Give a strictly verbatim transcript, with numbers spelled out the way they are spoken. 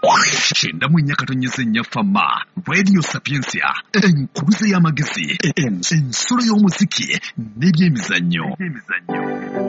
Kyenda mu nnya katonyeza ennya ffama Radio Sapiensia enkuluze y'amagezi ensolo y'omuziki n'ebyemizannyo.